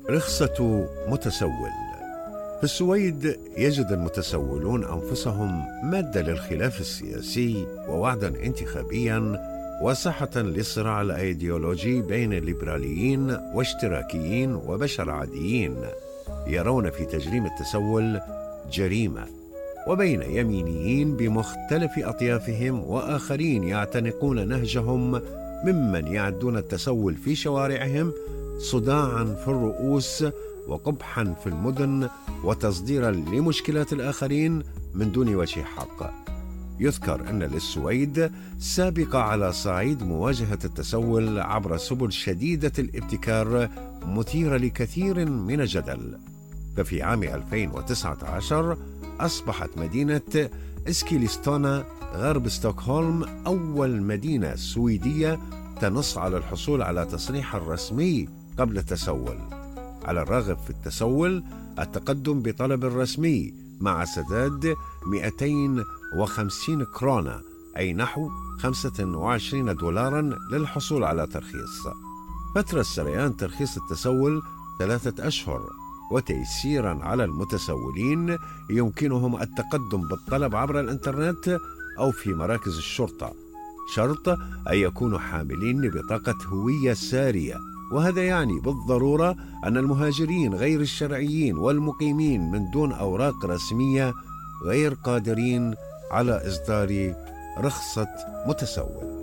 رخصة متسول. في السويد يجد المتسولون أنفسهم مادة للخلاف السياسي ووعدا انتخابيا وساحة للصراع الأيديولوجي بين الليبراليين واشتراكيين وبشر عاديين يرون في تجريم التسول جريمة، وبين يمينيين بمختلف أطيافهم وآخرين يعتنقون نهجهم ممن يعدون التسول في شوارعهم صداعا في الرؤوس وقبحا في المدن وتصديرا لمشكلات الآخرين من دون وجه حق. يذكر أن للسويد سابقة على صعيد مواجهة التسول عبر سبل شديدة الابتكار مثيرة لكثير من الجدل. ففي عام 2019 أصبحت مدينة إسكيلستونا غرب ستوكهولم أول مدينة سويدية تنص على الحصول على تصريح رسمي قبل التسول. على الراغب في التسول التقدم بطلب رسمي مع سداد 250 كرونة أي نحو 25 دولارا للحصول على ترخيص. فترة سريان ترخيص التسول 3 أشهر، وتيسيرا على المتسولين يمكنهم التقدم بالطلب عبر الإنترنت أو في مراكز الشرطة، شرط أن يكونوا حاملين لبطاقة هوية سارية، وهذا يعني بالضرورة أن المهاجرين غير الشرعيين والمقيمين من دون أوراق رسمية غير قادرين على إصدار رخصة متسول.